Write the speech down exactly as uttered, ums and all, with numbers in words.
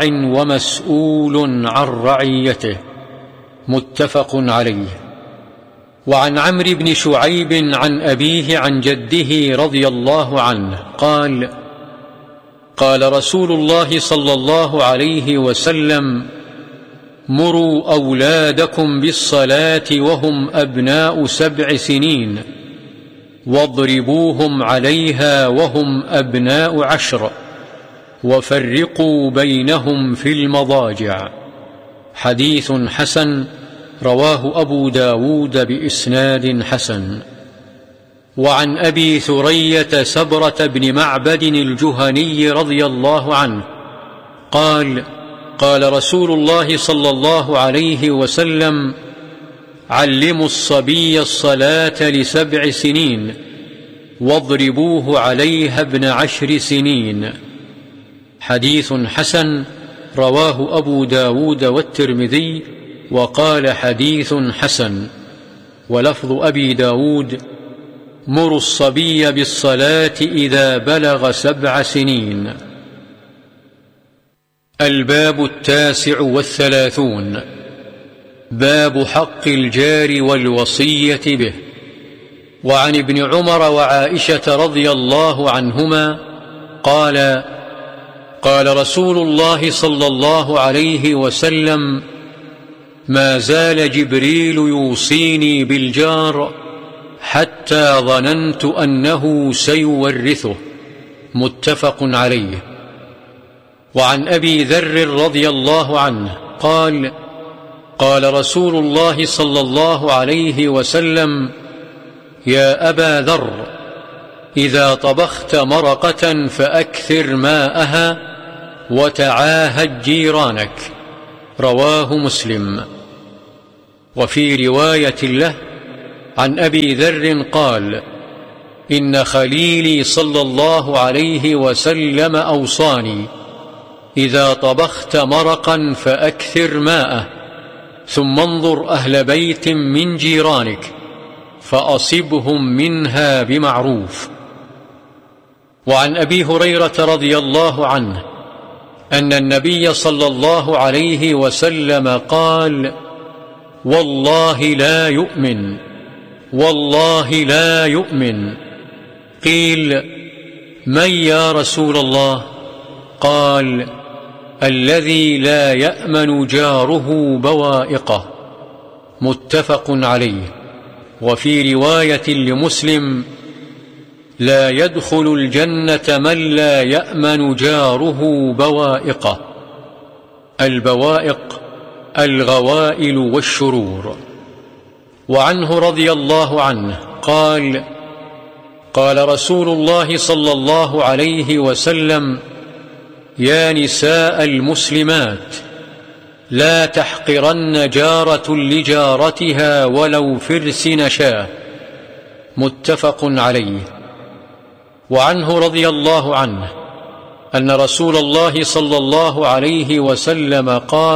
ومسؤول عن رعيته. متفق عليه. وعن عمرو بن شعيب عن أبيه عن جده رضي الله عنه قال: قال رسول الله صلى الله عليه وسلم: مروا أولادكم بالصلاة وهم أبناء سبع سنين، واضربوهم عليها وهم أبناء عشر، وفرقوا بينهم في المضاجع. حديث حسن، رواه أبو داود بإسناد حسن. وعن أبي ثرية سبرة بن معبد الجهني رضي الله عنه قال: قال رسول الله صلى الله عليه وسلم: علموا الصبي الصلاة لسبع سنين، واضربوه عليها ابن عشر سنين. حديث حسن، رواه أبو داود والترمذي، وقال حديث حسن. ولفظ أبي داود: مروا الصبي بالصلاة إذا بلغ سبع سنين. الباب التاسع والثلاثون. باب حق الجار والوصية به. وعن ابن عمر وعائشة رضي الله عنهما قال: قال رسول الله صلى الله عليه وسلم: ما زال جبريل يوصيني بالجار حتى ظننت أنه سيورثه. متفق عليه. وعن أبي ذر رضي الله عنه قال: قال رسول الله صلى الله عليه وسلم: يا أبا ذر، إذا طبخت مرقة فأكثر ماءها وتعاهد جيرانك. رواه مسلم. وفي رواية له عن أبي ذر قال: إن خليلي صلى الله عليه وسلم أوصاني: إذا طبخت مرقا فأكثر ماءه، ثم انظر أهل بيت من جيرانك فأصبهم منها بمعروف. وعن أبي هريرة رضي الله عنه أن النبي صلى الله عليه وسلم قال: والله لا يؤمن، والله لا يؤمن. قيل: من يا رسول الله؟ قال: الذي لا يأمن جاره بوائقه. متفق عليه. وفي رواية لمسلم: لا يدخل الجنة من لا يأمن جاره بوائقه. البوائق الغوائل والشرور. وعنه رضي الله عنه قال: قال رسول الله صلى الله عليه وسلم: يا نساء المسلمات، لا تحقرن جارة لجارتها ولو فرس نشاه. متفق عليه. وعنه رضي الله عنه أن رسول الله صلى الله عليه وسلم قال: